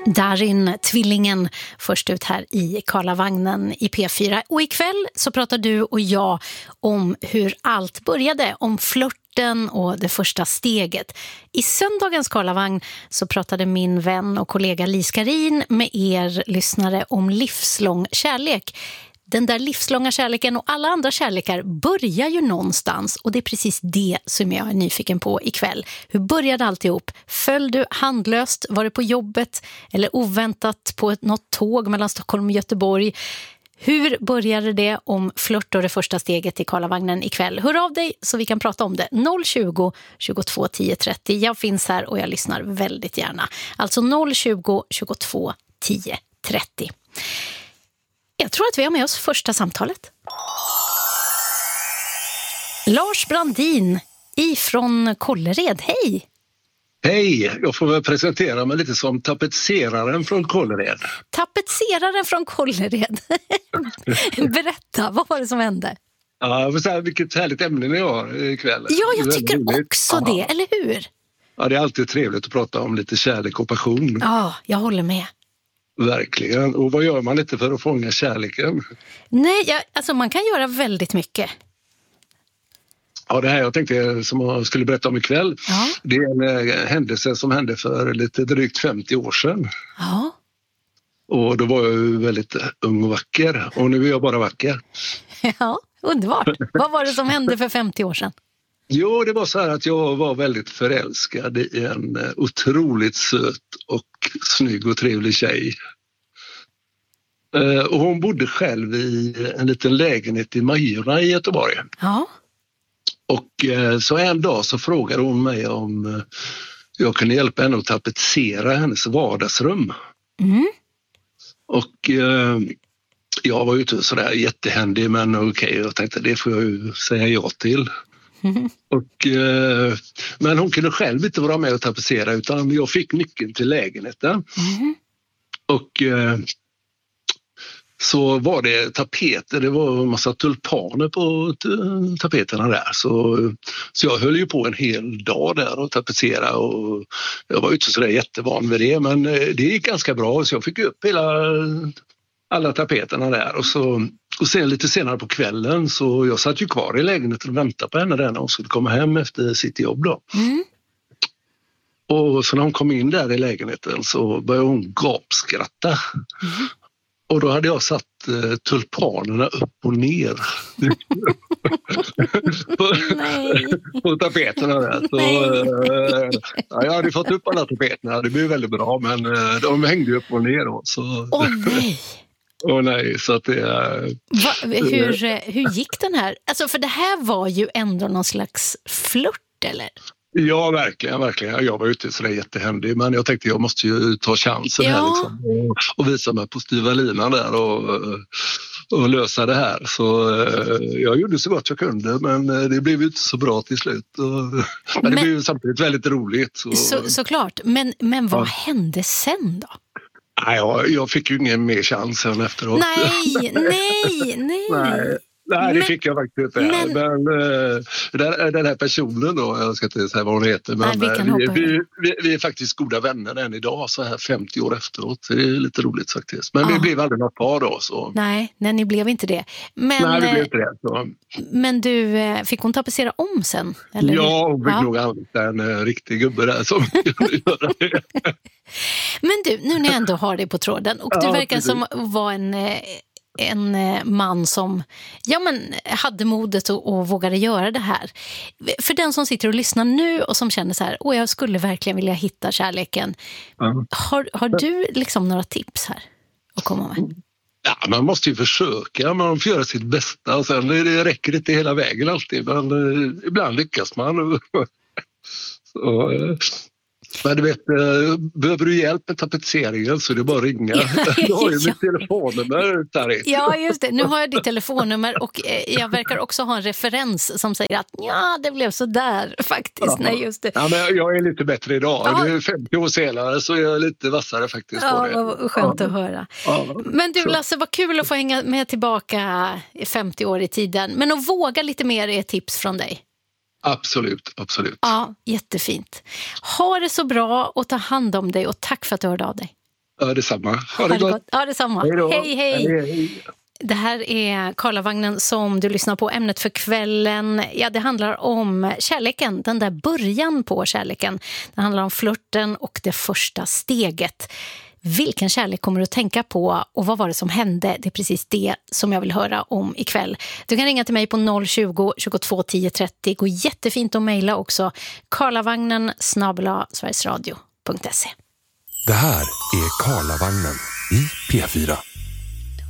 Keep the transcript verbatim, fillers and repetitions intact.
Darin, tvillingen, först ut här i Karlavagnen i P fyra. Och ikväll så pratar du och jag om hur allt började, om flörten och det första steget. I söndagens Karlavagn så pratade min vän och kollega Lis Karin med er lyssnare om livslång kärlek. Den där livslånga kärleken och alla andra kärlekar börjar ju någonstans, och det är precis det som jag är nyfiken på ikväll. Hur började alltihop? Föll du handlöst? Var det på jobbet eller oväntat på ett, något tåg mellan Stockholm och Göteborg? Hur började det om flört och det första steget i Karlavagnen ikväll? Hör av dig så vi kan prata om det. noll tjugo, tjugotvå, tio, trettio. Jag finns här och jag lyssnar väldigt gärna. Alltså noll tjugo, tjugotvå, tio, trettio. Jag tror att vi har med oss första samtalet. Lars Brandin ifrån Kållered, hej! Hej, jag får väl presentera mig lite som tapetseraren från Kållered. Tapetseraren från Kållered. Berätta, vad var det som hände? Ja, så här, vilket härligt ämne ni har ikväll. Ja, jag tycker också Aha. det, eller hur? Ja, det är alltid trevligt att prata om lite kärlek och passion. Ja, jag håller med. Verkligen. Och vad gör man lite för att fånga kärleken? Nej, jag, alltså man kan göra väldigt mycket. Ja, det här jag tänkte som jag skulle berätta om ikväll. Ja. Det är en äh, händelse som hände för lite drygt femtio år sedan. Ja. Och då var jag ju väldigt ung och vacker. Och nu är jag bara vacker. Ja, underbart. Vad var det som hände för femtio år sedan? Jo, det var så här att jag var väldigt förälskad i en otroligt söt och snygg och trevlig tjej. Och hon bodde själv i en liten lägenhet i Majorna i Göteborg. Ja. Och så en dag så frågade hon mig om jag kunde hjälpa henne att tapetsera hennes vardagsrum. Mm. Och jag var ju inte sådär jättehändig, men okej, okay, jag tänkte det får jag ju säga ja till. Mm. Och, eh, men hon kunde själv inte vara med och tapetsera, utan jag fick nyckeln till lägenheten. Mm. Och eh, så var det tapeter, det var en massa tulpaner på t- tapeterna där. Så, så jag höll ju på en hel dag där och tapetsera, och jag var ju inte så där jättevan med det, men det gick ganska bra, så jag fick upp hela alla tapeterna där. Och så Och sen lite senare på kvällen så jag satt ju kvar i lägenheten och väntade på henne där när hon skulle komma hem efter sitt jobb då. Mm. Och så när hon kom in där i lägenheten så började hon gapskratta. Mm. Och då hade jag satt eh, tulpanerna upp och ner på, på tapeterna där. Så, eh, ja, jag hade fått upp alla tapeterna, det blev väldigt bra, men eh, de hängde upp och ner då. Så. Åh nej! Åh nej, så att det... Va, hur, hur gick den här? Alltså, för det här var ju ändå någon slags flört, eller? Ja, verkligen, verkligen. Jag var ute sådär jättehändig, men jag tänkte jag måste ju ta chansen ja. här liksom, och, och visa mig på styva linan där och, och lösa det här. Så jag gjorde så gott jag kunde, men det blev ju inte så bra till slut. Och, men, men det blev ju samtidigt väldigt roligt. Så, så, såklart, men, men vad ja. hände sen då? Nej, jag, jag fick ju ingen mer chans än efteråt. Nej, nej, nej. nej. Nej, det men, fick jag faktiskt inte. Men, men äh, den här personen då, jag ska inte säga vad hon heter, men nej, vi, vi, vi, vi är faktiskt goda vänner än idag, så här femtio år efteråt. Så det är lite roligt faktiskt. Men ah. vi blev aldrig något par då. Så. Nej, nej, ni blev inte det. Men, nej, vi blev inte det. Så. Men du, fick hon tapetsera om sen? Eller? Ja, hon fick ja. nog använda en uh, riktig gubbe där som kunde göra det. Men du, nu när jag ändå har det på tråden, och du ja, verkar precis. som vara en... en man som ja, men, hade modet och, och vågade göra det här. För den som sitter och lyssnar nu och som känner så här, åh, jag skulle verkligen vilja hitta kärleken. Mm. Har, har du liksom några tips här att komma med? Ja, man måste ju försöka, man får göra sitt bästa, och sen det räcker inte hela vägen alltid, men uh, ibland lyckas man. Så, uh. Men du vet, behöver du hjälp med tapetseringen så det är bara att ringa. Du har ju mitt telefonnummer där. Ja, just det. Nu har jag ditt telefonnummer, och jag verkar också ha en referens som säger att ja, det blev så där faktiskt. Ja. Nej, just det. Ja, men jag är lite bättre idag. Ja. Det är femtio år senare så är jag lite vassare faktiskt. Ja, på det. Vad skönt ja. att höra. Ja. Men du Lasse, vad kul att få hänga med tillbaka femtio år i tiden. Men att våga lite mer är ett tips från dig. Absolut, absolut. Ja, jättefint. Ha det så bra och ta hand om dig, och tack för att du hörde av dig. Ja, detsamma. Ha det, ha det gott. gott. Ja, detsamma. Hej då. Hej, hej. Hej, hej. Det här är Karlavagnen som du lyssnar på. Ämnet för kvällen, ja, det handlar om kärleken, den där början på kärleken. Det handlar om flirten och det första steget. Vilken kärlek kommer du att tänka på och vad var det som hände? Det är precis det som jag vill höra om ikväll. Du kan ringa till mig på noll tjugo, tjugotvå, tio trettio. Går jättefint att mejla också. Karlavagnen snabel-a sverigesradio punkt se. Det här är Karlavagnen i P fyra.